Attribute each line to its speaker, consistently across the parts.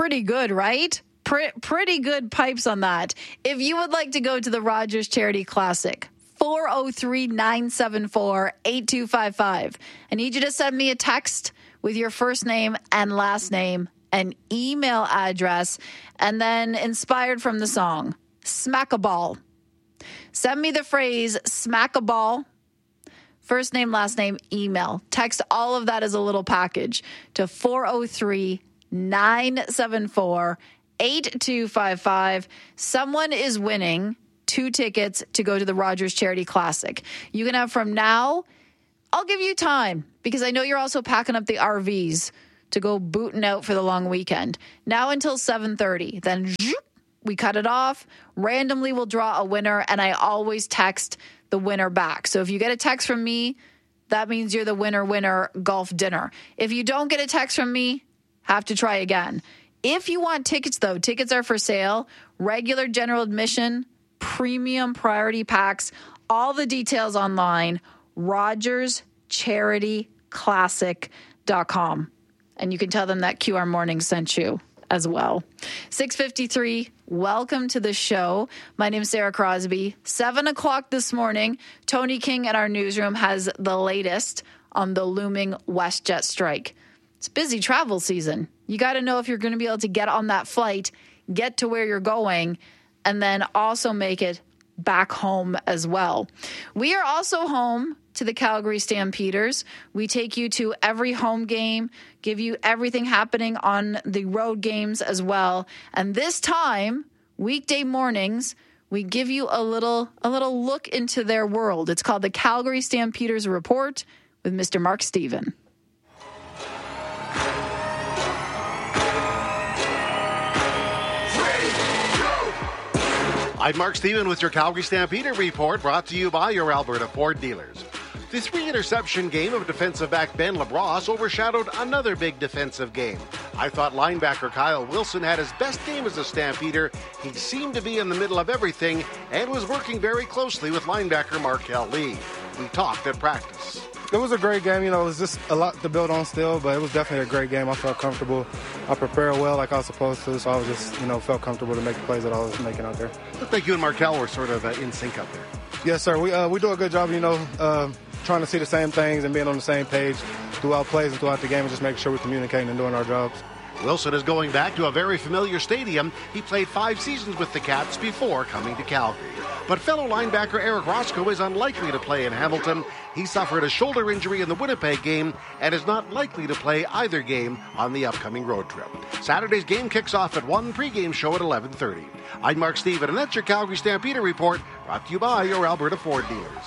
Speaker 1: pretty good, right? Pretty good pipes on that. If you would like to go to the Rogers Charity Classic, 403-974-8255. I need you to send me a text with your first name and last name and email address, and then inspired from the song, Smack a Ball. Send me the phrase, smack a ball, first name, last name, email. Text all of that as a little package to 403-974-8255. Someone is winning 2 tickets to go to the Rogers Charity Classic. You can have from now, I'll give you time because I know you're also packing up the RVs to go booting out for the long weekend. Now until 7:30. Then we cut it off. Randomly we'll draw a winner, and I always text the winner back. So if you get a text from me, that means you're the winner golf dinner. If you don't get a text from me, have to try again. If you want tickets, though, tickets are for sale. Regular general admission, premium priority packs, all the details online, RogersCharityClassic.com. And you can tell them that QR Morning sent you as well. 6:53, welcome to the show. My name's Sarah Crosby. 7 o'clock this morning, Tony King in our newsroom has the latest on the looming WestJet strike. It's busy travel season. You got to know if you're going to be able to get on that flight, get to where you're going, and then also make it back home as well. We are also home to the Calgary Stampeders. We take you to every home game, give you everything happening on the road games as well. And this time, weekday mornings, we give you a little look into their world. It's called the Calgary Stampeders Report with Mr. Mark Stephen.
Speaker 2: I'm Mark Stephen with your Calgary Stampeder Report, brought to you by your Alberta Ford dealers. The 3-interception game of defensive back Ben LaBrosse overshadowed another big defensive game. I thought linebacker Kyle Wilson had his best game as a Stampeder. He seemed to be in the middle of everything and was working very closely with linebacker Markel Lee. We talked at practice.
Speaker 3: It was a great game. It was just a lot to build on still, but it was definitely a great game. I felt comfortable. I prepared well like I was supposed to, so I was just, felt comfortable to make the plays that I was making out there.
Speaker 2: Looked like you and Markel were sort of in sync up there.
Speaker 3: Yes, sir. We do a good job, trying to see the same things and being on the same page throughout plays and throughout the game and just making sure we're communicating and doing our jobs.
Speaker 2: Wilson is going back to a very familiar stadium. He played 5 seasons with the Cats before coming to Calgary. But fellow linebacker Eric Roscoe is unlikely to play in Hamilton. He suffered a shoulder injury in the Winnipeg game and is not likely to play either game on the upcoming road trip. Saturday's game kicks off at 1, pregame show at 11:30. I'm Mark Stephen, and that's your Calgary Stampeder Report, brought to you by your Alberta Ford dealers.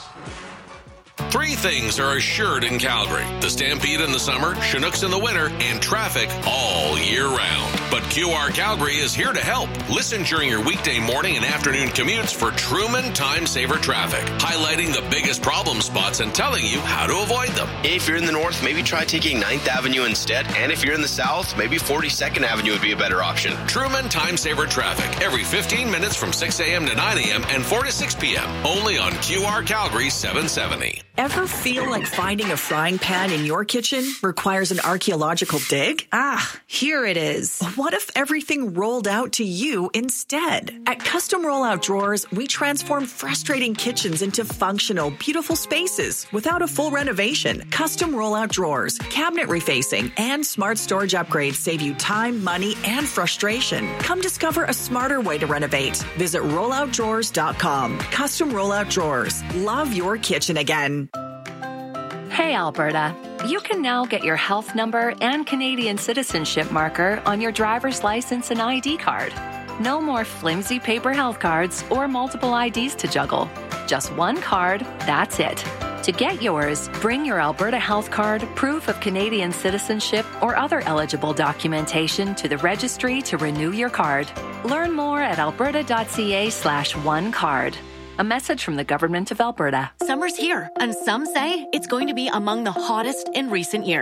Speaker 4: 3 things are assured in Calgary: the Stampede in the summer, Chinooks in the winter, and traffic all year round. But QR Calgary is here to help. Listen during your weekday morning and afternoon commutes for Truman Time Saver Traffic, highlighting the biggest problem spots and telling you how to avoid them.
Speaker 5: If you're in the north, maybe try taking 9th Avenue instead. And if you're in the south, maybe 42nd Avenue would be a better option.
Speaker 4: Truman Time Saver Traffic, every 15 minutes from 6 a.m. to 9 a.m. and 4 to 6 p.m. Only on QR Calgary 770.
Speaker 6: Ever feel like finding a frying pan in your kitchen requires an archaeological dig? Here it is. What if everything rolled out to you instead? At Custom Rollout Drawers, we transform frustrating kitchens into functional, beautiful spaces without a full renovation. Custom Rollout Drawers, cabinet refacing, and smart storage upgrades save you time, money, and frustration. Come discover a smarter way to renovate. Visit rolloutdrawers.com. Custom Rollout Drawers. Love your kitchen again.
Speaker 7: Hey, Alberta. You can now get your health number and Canadian citizenship marker on your driver's license and ID card. No more flimsy paper health cards or multiple IDs to juggle. Just one card, that's it. To get yours, bring your Alberta Health Card, proof of Canadian citizenship, or other eligible documentation to the registry to renew your card. Learn more at alberta.ca/onecard. A message from the Government of Alberta.
Speaker 8: Summer's here, and some say it's going to be among the hottest in recent years.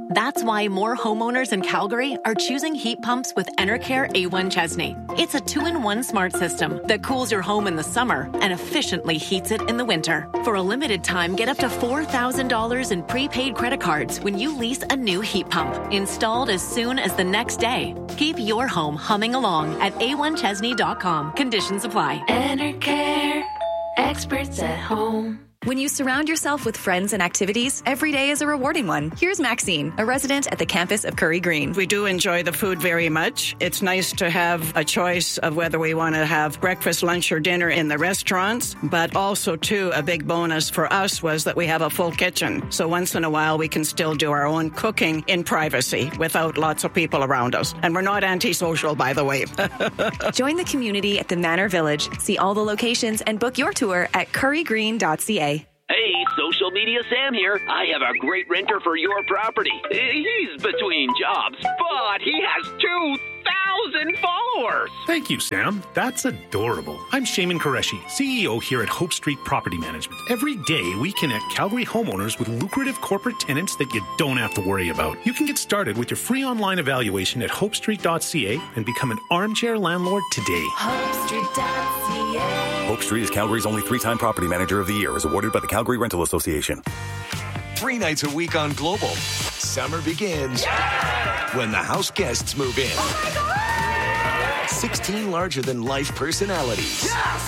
Speaker 8: That's why more homeowners in Calgary are choosing heat pumps with Enercare A1 Chesney. It's a 2-in-1 smart system that cools your home in the summer and efficiently heats it in the winter. For a limited time, get up to $4,000 in prepaid credit cards when you lease a new heat pump, installed as soon as the next day. Keep your home humming along at a1chesney.com. Conditions apply.
Speaker 7: Enercare, experts at home.
Speaker 9: When you surround yourself with friends and activities, every day is a rewarding one. Here's Maxine, a resident at the campus of Curry Green.
Speaker 10: We do enjoy the food very much. It's nice to have a choice of whether we want to have breakfast, lunch, or dinner in the restaurants. But also, too, a big bonus for us was that we have a full kitchen. So once in a while, we can still do our own cooking in privacy without lots of people around us. And we're not antisocial, by the way.
Speaker 9: Join the community at the Manor Village. See all the locations and book your tour at currygreen.ca.
Speaker 11: Hey, Social Media Sam here. I have a great renter for your property. He's between jobs, but he has 2,000 followers.
Speaker 12: Thank you, Sam. That's adorable. I'm Shaman Qureshi, CEO here at Hope Street Property Management. Every day, we connect Calgary homeowners with lucrative corporate tenants that you don't have to worry about. You can get started with your free online evaluation at hopestreet.ca and become an armchair landlord today.
Speaker 7: HopeStreet.ca.
Speaker 13: Hope Street is Calgary's only 3-time property manager of the year, as awarded by the Calgary Rental Association.
Speaker 14: 3 nights a week on Global. Summer begins when the house guests move in.
Speaker 15: Oh my God!
Speaker 14: 16 larger-than-life personalities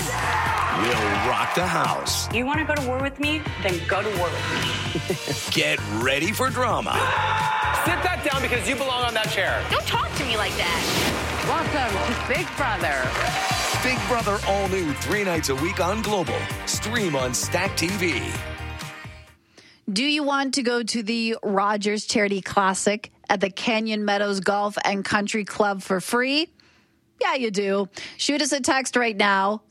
Speaker 14: will rock the house.
Speaker 16: You want to go to war with me? Then go to war with me.
Speaker 14: Get ready for drama.
Speaker 17: Sit that down because you belong on that chair.
Speaker 16: Don't talk to me like that.
Speaker 18: Welcome to Big Brother.
Speaker 14: Big Brother all new 3 nights a week on Global. Stream on Stack TV.
Speaker 1: Do you want to go to the Rogers Charity Classic at the Canyon Meadows Golf and Country Club for free? Yeah, you do. Shoot us a text right now,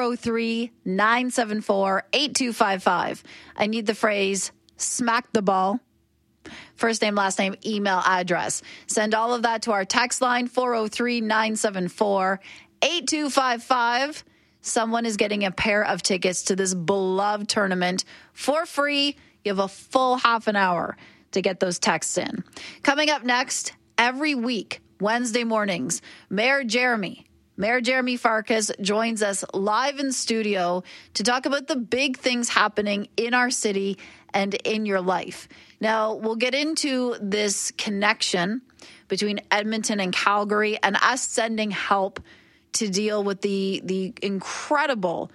Speaker 1: 403-974-8255. I need the phrase, smack the ball. First name, last name, email, address. Send all of that to our text line, 403-974-8255. Someone is getting a pair of tickets to this beloved tournament for free. You have a full half an hour to get those texts in. Coming up next, every week, Wednesday mornings, Mayor Jeremy Farkas joins us live in studio to talk about the big things happening in our city and in your life. Now, we'll get into this connection between Edmonton and Calgary and us sending help to deal with the incredible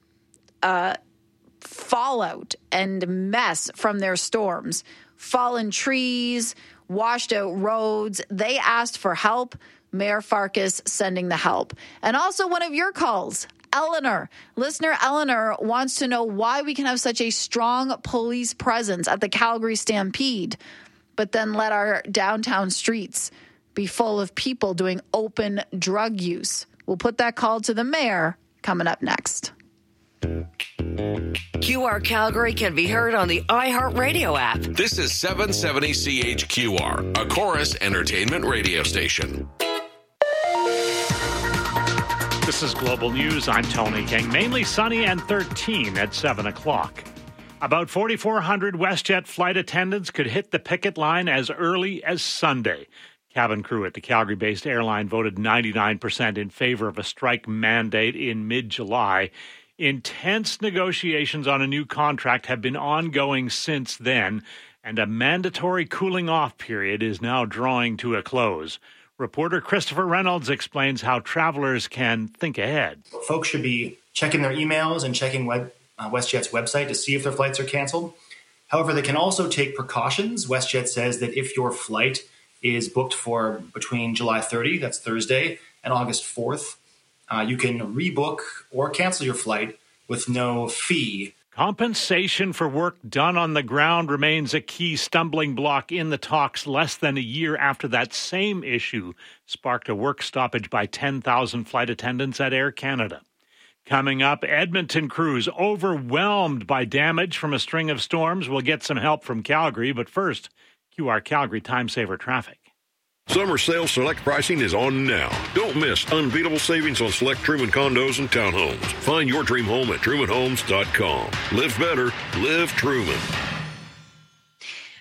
Speaker 1: fallout and mess from their storms. Fallen trees, washed out roads. They asked for help. Mayor Farkas sending the help. And also one of your calls, Eleanor. Listener Eleanor wants to know why we can have such a strong police presence at the Calgary Stampede, but then let our downtown streets be full of people doing open drug use. We'll put that call to the mayor coming up next.
Speaker 19: QR Calgary can be heard on the iHeartRadio app.
Speaker 4: This is 770 CHQR, a Chorus Entertainment radio station.
Speaker 20: This is Global News. I'm Tony King. Mainly sunny and 13 at 7 o'clock. About 4,400 WestJet flight attendants could hit the picket line as early as Sunday. Cabin crew at the Calgary-based airline voted 99% in favor of a strike mandate in mid-July. Intense negotiations on a new contract have been ongoing since then, and a mandatory cooling-off period is now drawing to a close. Reporter Christopher Reynolds explains how travelers can think ahead.
Speaker 21: Folks should be checking their emails and checking WestJet's website to see if their flights are canceled. However, they can also take precautions. WestJet says that if your flight is booked for between July 30, that's Thursday, and August 4th, you can rebook or cancel your flight with no fee.
Speaker 20: Compensation for work done on the ground remains a key stumbling block in the talks less than a year after that same issue sparked a work stoppage by 10,000 flight attendants at Air Canada. Coming up, Edmonton crews overwhelmed by damage from a string of storms will get some help from Calgary, but first, QR Calgary Time Saver Traffic.
Speaker 22: Summer sale select pricing is on now. Don't miss unbeatable savings on select Truman condos and townhomes. Find your dream home at trumanhomes.com. Live better, live Truman.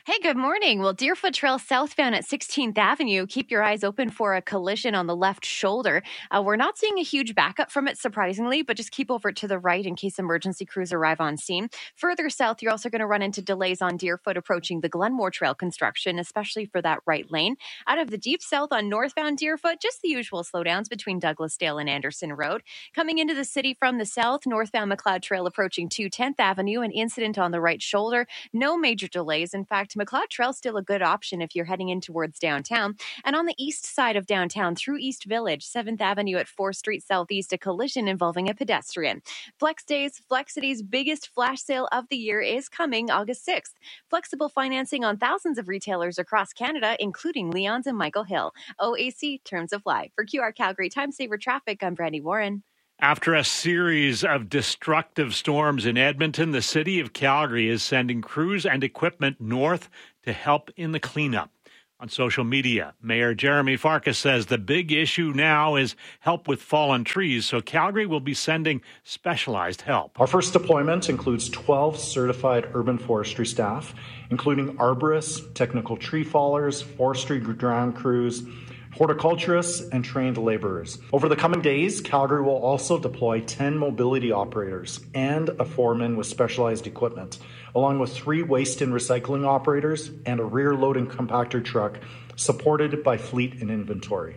Speaker 2: Hey, good morning. Well, Deerfoot Trail southbound at 16th Avenue. Keep your eyes open for a collision on the left shoulder. We're not seeing a huge backup from it, surprisingly, but just keep over to the right in case emergency crews arrive on scene. Further south, you're also going to run into delays on Deerfoot approaching the Glenmore Trail construction, especially for that right lane. Out of the deep south on northbound Deerfoot, just the usual slowdowns between Douglasdale and Anderson Road. Coming into the city from the south, northbound McLeod Trail approaching 210th Avenue, an incident on the right shoulder. No major delays. In fact, McLeod Trail still a good option if you're heading in towards downtown. And on the east side of downtown through East Village, 7th Avenue at 4th Street Southeast, a collision involving a pedestrian. Flex Days, Flexity's biggest flash sale of the year is coming August 6th. Flexible financing on thousands of retailers across Canada, including Leon's and Michael Hill. OAC terms apply. For QR Calgary Time Saver Traffic, I'm Brandy Warren.
Speaker 20: After a series of destructive storms in Edmonton, the city of Calgary is sending crews and equipment north to help in the cleanup. On social media, Mayor Jeremy Farkas says the big issue now is help with fallen trees, so Calgary will be sending specialized help.
Speaker 3: Our first deployment includes 12 certified urban forestry staff, including arborists, technical tree fallers, forestry ground crews, horticulturists, and trained laborers. Over the coming days, Calgary will also deploy 10 mobility operators and a foreman with specialized equipment, along with 3 waste and recycling operators and a rear loading compactor truck supported by fleet and inventory.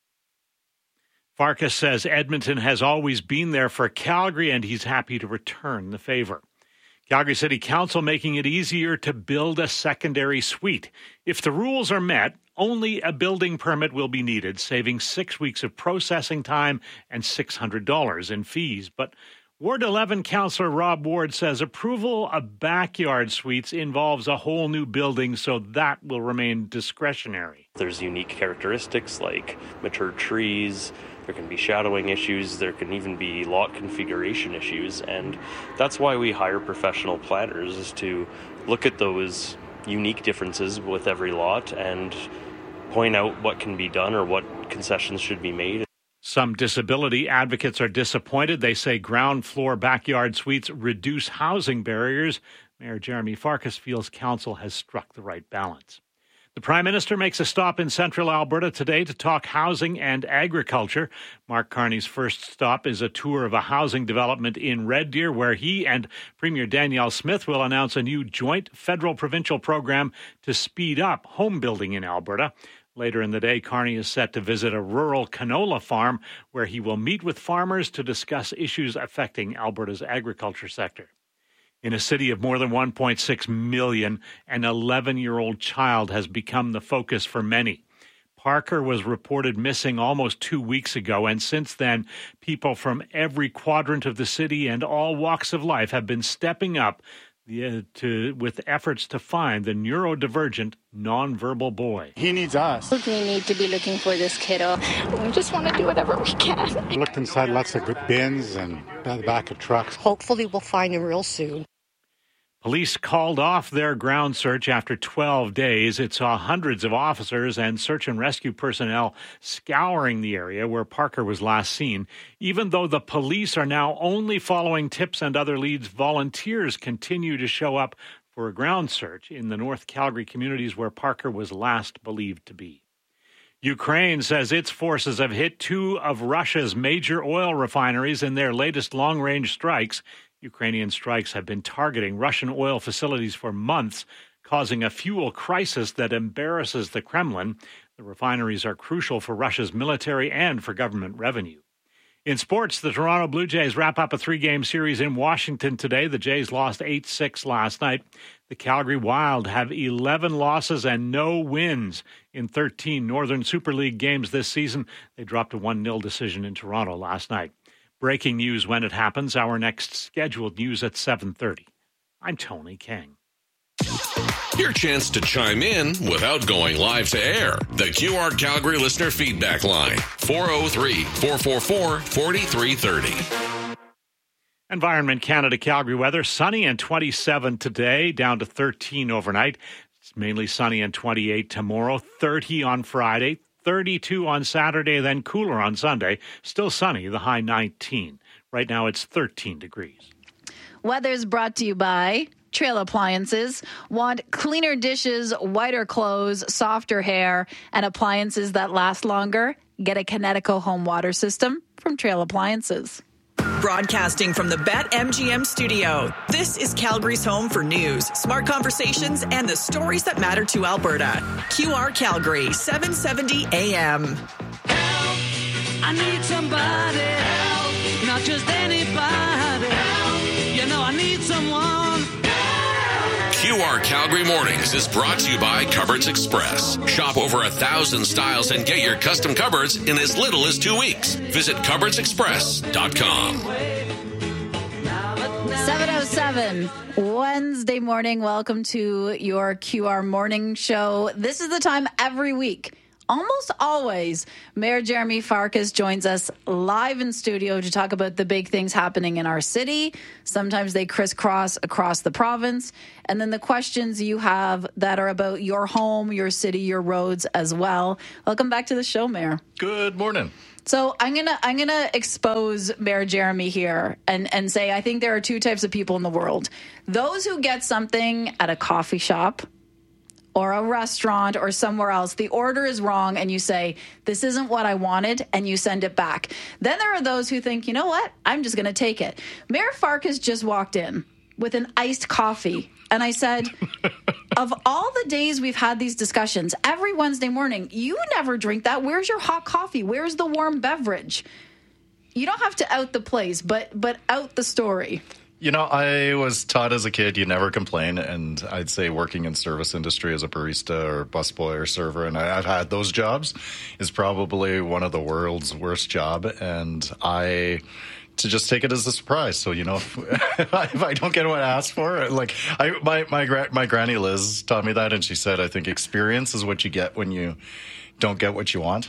Speaker 20: Farkas says Edmonton has always been there for Calgary, and he's happy to return the favor. Calgary City Council making it easier to build a secondary suite. If the rules are met, only a building permit will be needed, saving 6 weeks of processing time and $600 in fees. But Ward 11 Councillor Rob Ward says approval of backyard suites involves a whole new building, so that will remain discretionary.
Speaker 23: There's unique characteristics like mature trees. There can be shadowing issues. There can even be lot configuration issues. And that's why we hire professional planners, is to look at those unique differences with every lot and point out what can be done or what concessions should be made.
Speaker 20: Some disability advocates are disappointed. They say ground floor backyard suites reduce housing barriers. Mayor Jeremy Farkas feels council has struck the right balance. The Prime Minister makes a stop in central Alberta today to talk housing and agriculture. Mark Carney's first stop is a tour of a housing development in Red Deer, where he and Premier Danielle Smith will announce a new joint federal-provincial program to speed up home building in Alberta. Later in the day, Carney is set to visit a rural canola farm where he will meet with farmers to discuss issues affecting Alberta's agriculture sector. In a city of more than 1.6 million, an 11-year-old child has become the focus for many. Parker was reported missing almost 2 weeks ago, and since then, people from every quadrant of the city and all walks of life have been stepping up with efforts to find the neurodivergent, nonverbal boy.
Speaker 24: He needs us.
Speaker 25: We need to be looking for this kiddo. We just want to do whatever we can.
Speaker 24: We looked inside lots of good bins and the back of trucks.
Speaker 25: Hopefully we'll find him real soon.
Speaker 20: Police called off their ground search after 12 days. It saw hundreds of officers and search and rescue personnel scouring the area where Parker was last seen. Even though the police are now only following tips and other leads, volunteers continue to show up for a ground search in the North Calgary communities where Parker was last believed to be. Ukraine says its forces have hit 2 of Russia's major oil refineries in their latest long-range strikes. Ukrainian strikes have been targeting Russian oil facilities for months, causing a fuel crisis that embarrasses the Kremlin. The refineries are crucial for Russia's military and for government revenue. In sports, the Toronto Blue Jays wrap up a 3-game series in Washington today. The Jays lost 8-6 last night. The Calgary Wild have 11 losses and no wins in 13 Northern Super League games this season. They dropped a 1-0 decision in Toronto last night. Breaking news when it happens. Our next scheduled news at 7:30. I'm Tony King.
Speaker 4: Your chance to chime in without going live to air. The QR Calgary listener feedback line, 403-444-4330.
Speaker 20: Environment Canada Calgary weather, sunny and 27 today, down to 13 overnight. It's mainly sunny and 28 tomorrow, 30 on Friday, 32 on Saturday, then cooler on Sunday. Still sunny, the high 19. Right now it's 13 degrees.
Speaker 1: Weather's brought to you by Trail Appliances. Want cleaner dishes, whiter clothes, softer hair, and appliances that last longer? Get a Kinetico home water system from Trail Appliances.
Speaker 5: Broadcasting from the BetMGM studio, this is Calgary's home for news, smart conversations, and the stories that matter to Alberta. QR Calgary, 770 AM.
Speaker 15: I need somebody help, not just anybody help. You know I need someone.
Speaker 4: QR Calgary Mornings is brought to you by Cupboards Express. Shop over 1,000 styles and get your custom cupboards in as little as 2 weeks. Visit cupboardsexpress.com.
Speaker 1: 7:07 Wednesday morning. Welcome to your QR Morning Show. This is the time every week. Almost always, Mayor Jeremy Farkas joins us live in studio to talk about the big things happening in our city. Sometimes they crisscross across the province. And then the questions you have that are about your home, your city, your roads as well. Welcome back to the show, Mayor.
Speaker 6: Good morning.
Speaker 1: So I'm gonna expose Mayor Jeremy here and say I think there are two types of people in the world. Those who get something at a coffee shop or a restaurant or somewhere else, the order is wrong and you say, this isn't what I wanted, and you send it back. Then there are those who think, you know what, I'm just going to take it. Mayor Farkas just walked in with an iced coffee. And I said, of all the days we've had these discussions, every Wednesday morning, you never drink that. Where's your hot coffee? Where's the warm beverage? You don't have to out the place, but out the story.
Speaker 6: You know, I was taught as a kid, you never complain. And I'd say working in service industry as a barista or busboy or server, and I've had those jobs, is probably one of the world's worst job. And to just take it as a surprise. So, you know, if I don't get what I asked for, like my granny Liz taught me that. And she said, I think experience is what you get when you don't get what you want.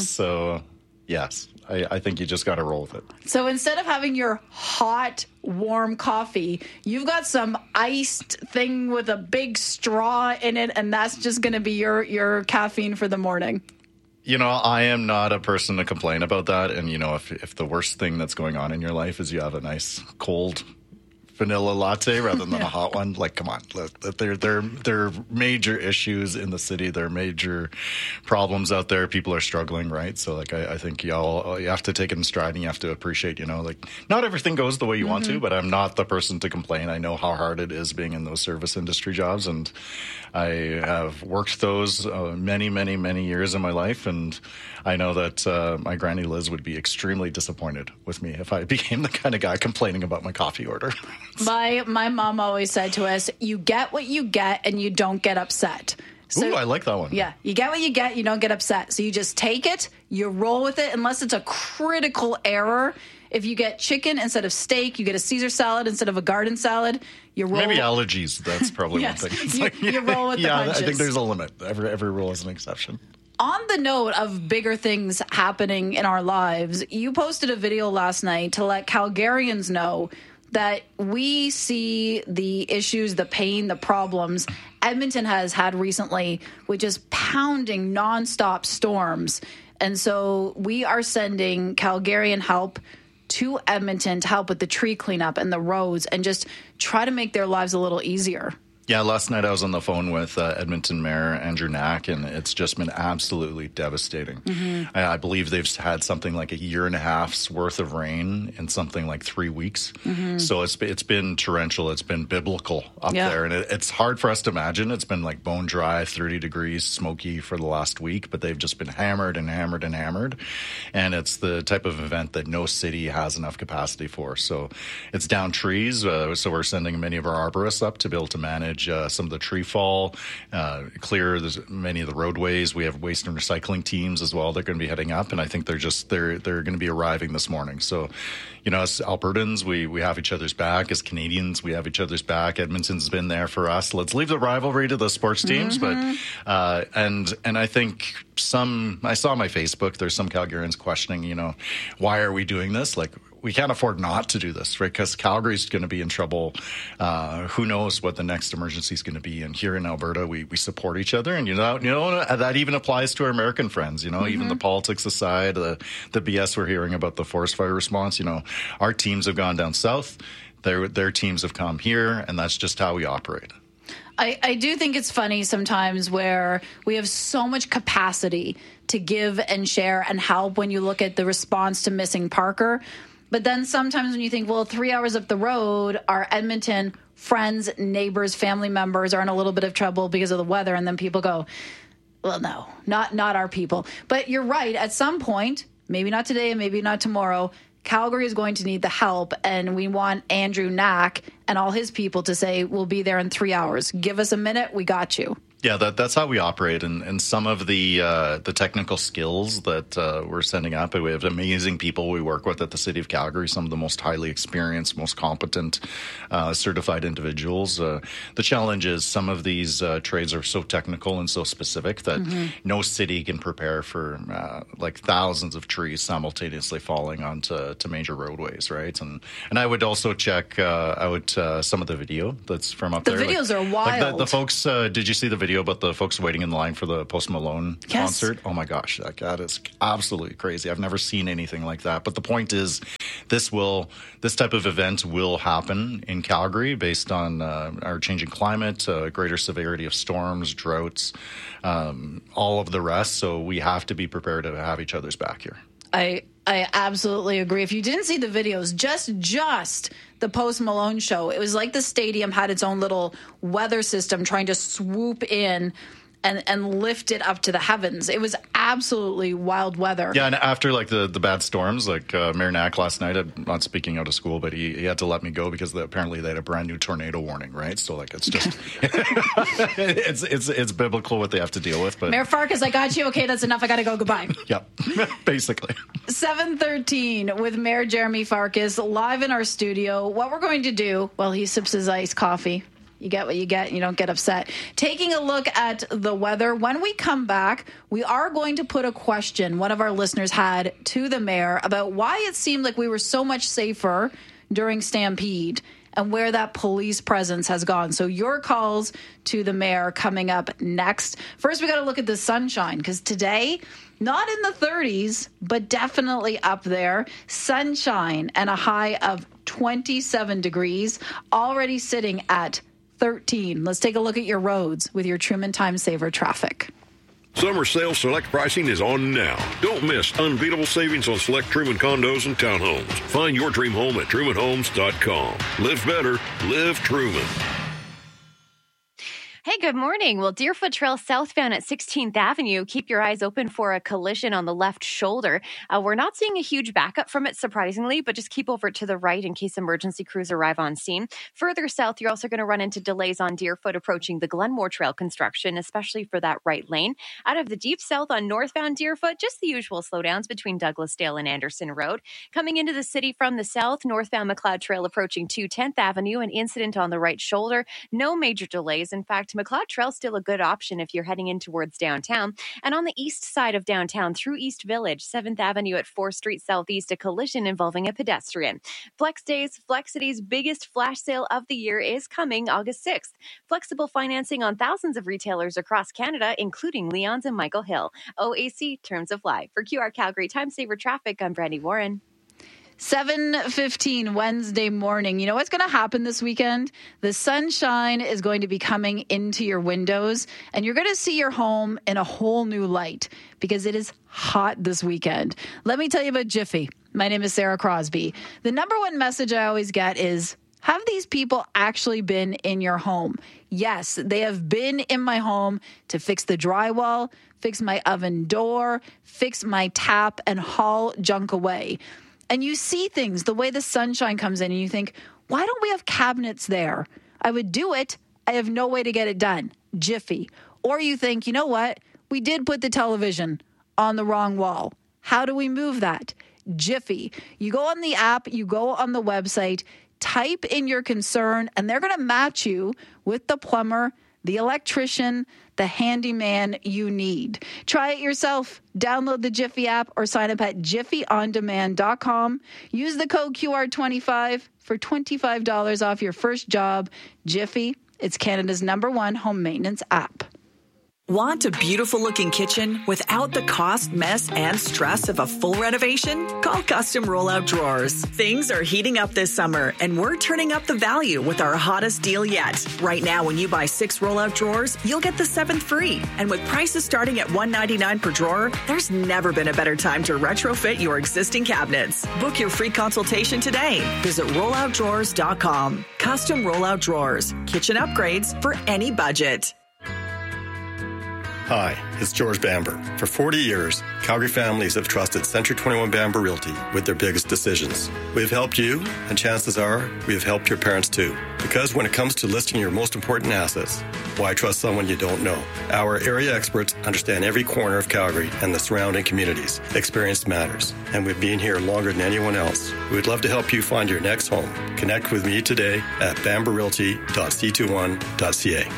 Speaker 6: So, yes. I think you just got to roll with it. So
Speaker 1: instead of having your hot, warm coffee, you've got some iced thing with a big straw in it, and that's just going to be your caffeine for the morning.
Speaker 6: You know, I am not a person to complain about that. And, you know, if the worst thing that's going on in your life is you have a nice cold vanilla latte rather than a hot one, like, come on. There are major issues in the city. There are major problems out there. People are struggling, right? So, like, I think you have to take it in stride, and you have to appreciate, you know, like, not everything goes the way you want to, but I'm not the person to complain. I know how hard it is being in those service industry jobs, and I have worked those many, many, many years in my life, and I know that my granny Liz would be extremely disappointed with me if I became the kind of guy complaining about my coffee order.
Speaker 1: My mom always said to us, you get what you get and you don't get upset. So,
Speaker 6: ooh, I like that one.
Speaker 1: Yeah, you get what you get, you don't get upset. So you just take it, you roll with it, unless it's a critical error. If you get chicken instead of steak, you get a Caesar salad instead of a garden salad, you roll.
Speaker 6: Maybe allergies, that's probably
Speaker 1: yes,
Speaker 6: one thing.
Speaker 1: You roll with the punches.
Speaker 6: I think there's a limit. Every rule is an exception.
Speaker 1: On the note of bigger things happening in our lives, you posted a video last night to let Calgarians know that we see the issues, the pain, the problems Edmonton has had recently with just pounding nonstop storms. And so we are sending Calgarian help to Edmonton to help with the tree cleanup and the roads and just try to make their lives a little easier.
Speaker 6: Yeah, last night I was on the phone with Edmonton Mayor Andrew Knack, and it's just been absolutely devastating. I believe they've had something like a year and a half's worth of rain in something like 3 weeks. So it's been torrential. It's been biblical up there. And it's hard for us to imagine. It's been like bone dry, 30 degrees, smoky for the last week, but they've just been hammered and hammered and hammered. And it's the type of event that no city has enough capacity for. So it's down trees. So we're sending many of our arborists up to be able to manage some of the tree fall, clear many of the roadways. We have waste and recycling teams as well. They're going to be heading up, and I think they're going to be arriving this morning. So, you know, as Albertans, we have each other's back. As Canadians, we have each other's back. Edmonton's been there for us. Let's leave the rivalry to the sports teams, but and I think I saw on my Facebook, there's some Calgarians questioning, you know, why are we doing this? Like, we can't afford not to do this, right? Because Calgary's going to be in trouble. Who knows what the next emergency is going to be? And here in Alberta, we support each other. And, you know, that even applies to our American friends, you know, even the politics aside, the BS we're hearing about the forest fire response, you know, our teams have gone down south. Their teams have come here, and that's just how we operate.
Speaker 1: I do think it's funny sometimes where we have so much capacity to give and share and help when you look at the response to missing Parker. But then sometimes when you think, well, 3 hours up the road, our Edmonton friends, neighbors, family members are in a little bit of trouble because of the weather. And then people go, well, no, not our people. But you're right. At some point, maybe not today and maybe not tomorrow, Calgary is going to need the help, and we want Andrew Knack and all his people to say, we'll be there in 3 hours. Give us a minute. We got you.
Speaker 6: Yeah, that's how we operate. And some of the technical skills that we're sending up, we have amazing people we work with at the City of Calgary, some of the most highly experienced, most competent, certified individuals. The challenge is some of these trades are so technical and so specific that no city can prepare for like thousands of trees simultaneously falling onto major roadways, right? And I would also check out some of the video that's from up there.
Speaker 1: The videos are wild.
Speaker 6: Like the folks, did you see the video about the folks waiting in line for the Post Malone concert? Oh my gosh, that is absolutely crazy. I've never seen anything like that. But the point is, this type of event will happen in Calgary based on our changing climate, greater severity of storms, droughts, all of the rest. So we have to be prepared to have each other's back here.
Speaker 1: I absolutely agree. If you didn't see the videos, just the Post Malone show, it was like the stadium had its own little weather system trying to swoop in and lift it up to the heavens. It was absolutely wild weather.
Speaker 6: Yeah, and after like the bad storms, like Mayor Knack last night, I'm not speaking out of school, but he had to let me go because apparently they had a brand new tornado warning, right? So like it's just it's biblical what they have to deal with. But
Speaker 1: Mayor Farkas, I got you. Okay, that's enough. I got to go. Goodbye.
Speaker 6: Yep, basically.
Speaker 1: 7:13 with Mayor Jeremy Farkas live in our studio. What we're going to do, well, he sips his iced coffee. You get what you get. You don't get upset. Taking a look at the weather. When we come back, we are going to put a question one of our listeners had to the mayor about why it seemed like we were so much safer during Stampede and where that police presence has gone. So your calls to the mayor coming up next. First, we got to look at the sunshine because today, not in the 30s, but definitely up there. Sunshine and a high of 27 degrees, already sitting at 13. Let's take a look at your roads with your Truman Time Saver traffic.
Speaker 22: Summer sale select pricing is on now. Don't miss unbeatable savings on select Truman condos and townhomes. Find your dream home at trumanhomes.com. Live better, live Truman.
Speaker 2: Hey, good morning. Well, Deerfoot Trail southbound at 16th Avenue, keep your eyes open for a collision on the left shoulder. We're not seeing a huge backup from it, surprisingly, but just keep over to the right in case emergency crews arrive on scene. Further south, you're also going to run into delays on Deerfoot approaching the Glenmore Trail construction, especially for that right lane. Out of the deep south on northbound Deerfoot, just the usual slowdowns between Douglasdale and Anderson Road. Coming into the city from the south, northbound McLeod Trail approaching 210th Avenue, an incident on the right shoulder. No major delays. In fact, McLeod Trail still a good option if you're heading in towards downtown. And on the east side of downtown through East Village, 7th Avenue at 4th Street Southeast, a collision involving a pedestrian. Flex Days, Flexity's biggest flash sale of the year is coming August 6th. Flexible financing on thousands of retailers across Canada, including Leon's and Michael Hill. OAC terms apply. For QR Calgary Time Saver Traffic, I'm Brandy Warren.
Speaker 1: 7:15 Wednesday morning. You know what's going to happen this weekend? The sunshine is going to be coming into your windows, and you're going to see your home in a whole new light because it is hot this weekend. Let me tell you about Jiffy. My name is Sarah Crosby. The number one message I always get is, have these people actually been in your home? Yes, they have been in my home to fix the drywall, fix my oven door, fix my tap, and haul junk away. And you see things, the way the sunshine comes in, and you think, why don't we have cabinets there? I would do it. I have no way to get it done. Jiffy. Or you think, you know what? We did put the television on the wrong wall. How do we move that? Jiffy. You go on the app, you go on the website, type in your concern, and they're going to match you with the plumber, the electrician, the handyman you need. Try it yourself. Download the Jiffy app or sign up at jiffyondemand.com. Use the code QR25 for $25 off your first job. Jiffy, it's Canada's #1 home maintenance app.
Speaker 5: Want a beautiful-looking kitchen without the cost, mess, and stress of a full renovation? Call Custom Rollout Drawers. Things are heating up this summer, and we're turning up the value with our hottest deal yet. Right now, when you buy 6 rollout drawers, you'll get the 7th free. And with prices starting at $199 per drawer, there's never been a better time to retrofit your existing cabinets. Book your free consultation today. Visit rolloutdrawers.com. Custom Rollout Drawers. Kitchen upgrades for any budget.
Speaker 8: Hi, it's George Bamber. For 40 years, Calgary families have trusted Century 21 Bamber Realty with their biggest decisions. We have helped you, and chances are we have helped your parents too. Because when it comes to listing your most important assets, why trust someone you don't know? Our area experts understand every corner of Calgary and the surrounding communities. Experience matters, and we've been here longer than anyone else. We would love to help you find your next home. Connect with me today at bamberrealty.c21.ca.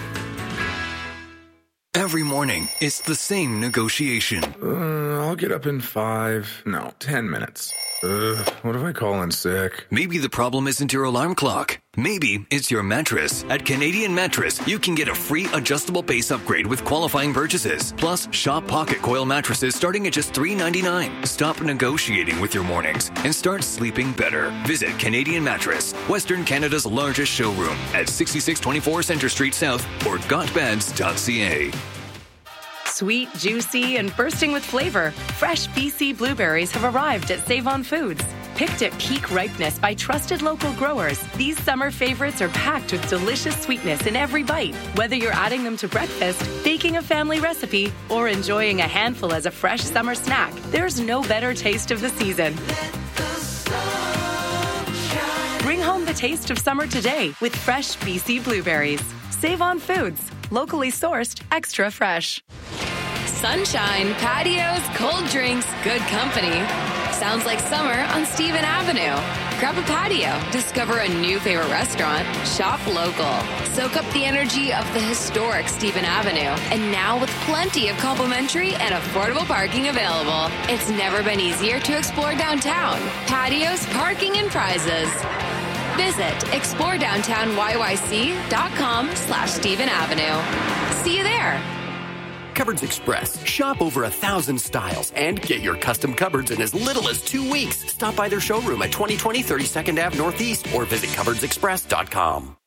Speaker 14: Every morning, it's the same negotiation.
Speaker 9: I'll get up in 10 minutes. What if I call in sick?
Speaker 14: Maybe the problem isn't your alarm clock. Maybe it's your mattress. At Canadian Mattress, you can get a free adjustable base upgrade with qualifying purchases. Plus, shop pocket coil mattresses starting at just $3.99. Stop negotiating with your mornings and start sleeping better. Visit Canadian Mattress, Western Canada's largest showroom at 6624 Centre Street South or gotbeds.ca.
Speaker 7: Sweet, juicy, and bursting with flavor, fresh BC blueberries have arrived at Save-On Foods. Picked at peak ripeness by trusted local growers, these summer favorites are packed with delicious sweetness in every bite. Whether you're adding them to breakfast, baking a family recipe, or enjoying a handful as a fresh summer snack, there's no better taste of the season. Bring home the taste of summer today with fresh BC blueberries. Save-On Foods, locally sourced, extra fresh.
Speaker 10: Sunshine, patios, cold drinks, good company. Sounds like summer on Stephen Avenue. Grab a patio, discover a new favorite restaurant, shop local. Soak up the energy of the historic Stephen Avenue. And now with plenty of complimentary and affordable parking available. It's never been easier to explore downtown. Patios, parking, and prizes. Visit exploredowntownyyc.com/Stephen Avenue. See you there.
Speaker 11: Cupboards Express. Shop over 1,000 styles and get your custom cupboards in as little as 2 weeks. Stop by their showroom at 2020 32nd Ave Northeast or visit cupboardsexpress.com.